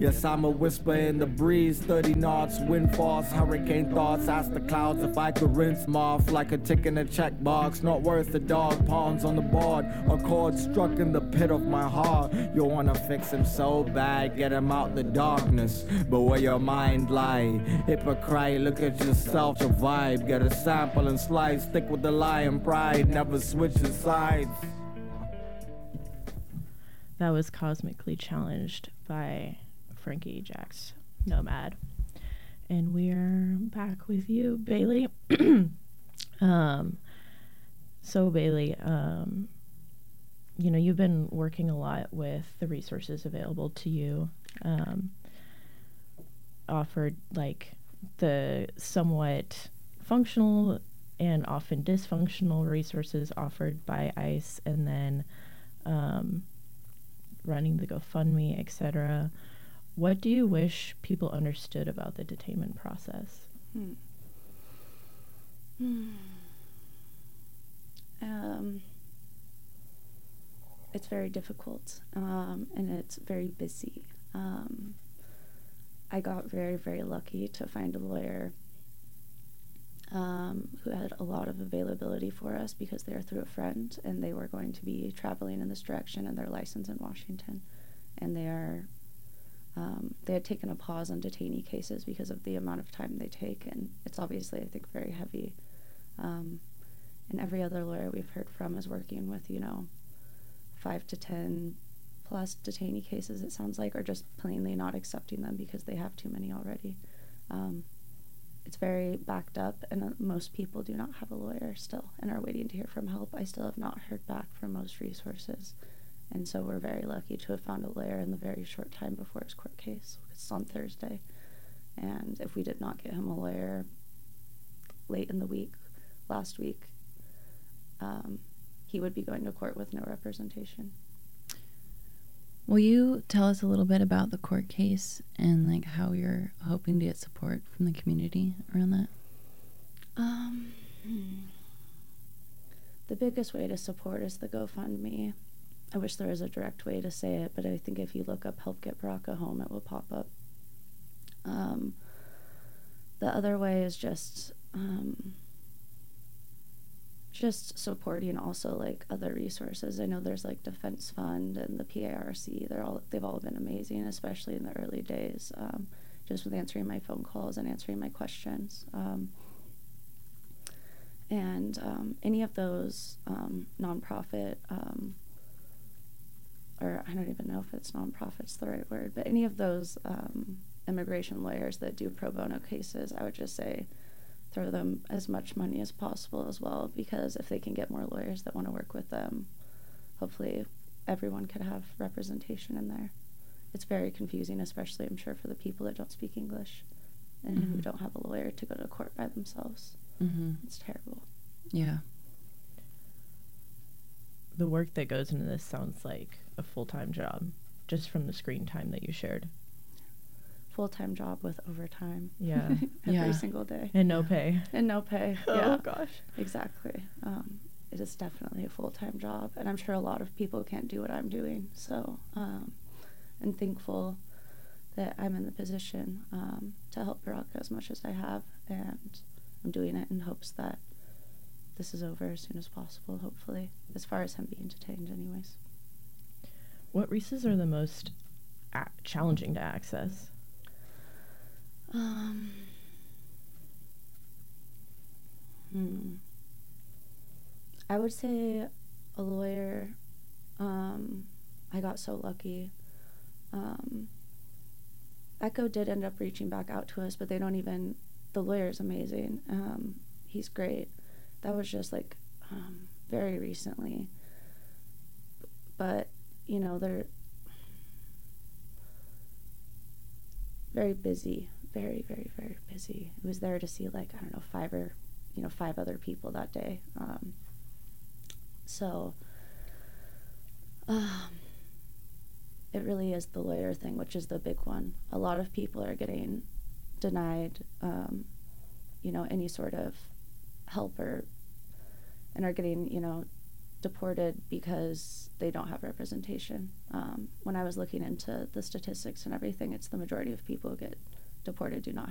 Yes, I'm a whisper in the breeze, 30 knots, wind force, hurricane thoughts. Ask the clouds if I could rinse them off like a tick in a checkbox. Not worth the dog, pawns on the board, a chord struck in the pit of my heart. You wanna fix him so bad, get him out the darkness, but where your mind lie. Hypocrite, look at yourself, your vibe. Get a sample and slice, stick with the lion pride, never switch the sides. That was Cosmically Challenged by Frankie Jacks Nomad. And we're back with you, Bailey. So Bailey, you've been working a lot with the resources available to you, offered like the somewhat functional and often dysfunctional resources offered by ICE, and then running the GoFundMe, etc. What do you wish people understood about the detainment process? It's very difficult, and it's very busy. I got very, very lucky to find a lawyer who had a lot of availability for us because they were through a friend, and they were going to be traveling in this direction, and they're licensed in Washington, and they had taken a pause on detainee cases because of the amount of time they take, and it's obviously, I think, very heavy. And every other lawyer we've heard from is working with 5 to 10 plus detainee cases, it sounds like, or just plainly not accepting them because they have too many already. It's very backed up, and most people do not have a lawyer still and are waiting to hear from help. I still have not heard back from most resources, and so we're very lucky to have found a lawyer in the very short time before his court case. It's on Thursday, and if we did not get him a lawyer late in the week, last week, he would be going to court with no representation. Will you tell us a little bit about the court case and like how you're hoping to get support from the community around that? The biggest way to support is the GoFundMe. I wish there was a direct way to say it, but I think if you look up Help Get Baraka Home, it will pop up. The other way is just supporting also like other resources. I know there's like Defense Fund and the PARC. They've all been amazing, especially in the early days, just with answering my phone calls and answering my questions. And any of those nonprofit, or I don't even know if it's nonprofit's the right word, but any of those immigration lawyers that do pro bono cases, I would just say throw them as much money as possible as well, because if they can get more lawyers that want to work with them, hopefully everyone could have representation in there. It's very confusing, especially I'm sure for the people that don't speak English and who don't have a lawyer to go to court by themselves. It's terrible. Yeah. The work that goes into this sounds like a full-time job, just from the screen time that you shared. Full-time job with overtime. Yeah. Every single day. And no pay. And no pay. Oh, yeah. gosh. Exactly. It is definitely a full-time job, and I'm sure a lot of people can't do what I'm doing. So I'm thankful that I'm in the position to help Baraka as much as I have, and I'm doing it in hopes that this is over as soon as possible, hopefully, as far as him being detained anyways. What resources are the most challenging to access? I would say a lawyer. I got so lucky. ECHO did end up reaching back out to us, but they don't even, the lawyer's amazing. He's great. That was just like very recently. But, they're very busy. Very, very, very busy. It was there to see 5 other people that day. It really is the lawyer thing, which is the big one. A lot of people are getting denied, any sort of help and are getting, deported because they don't have representation. When I was looking into the statistics and everything, it's the majority of people who get deported do not